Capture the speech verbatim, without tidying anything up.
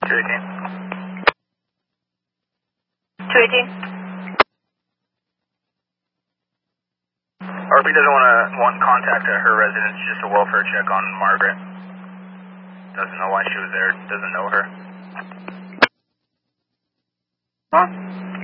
two eighteen. two eighteen. R P doesn't want to want contact at her residence, just a welfare check on Margaret. Doesn't know why she was there, doesn't know her. Huh?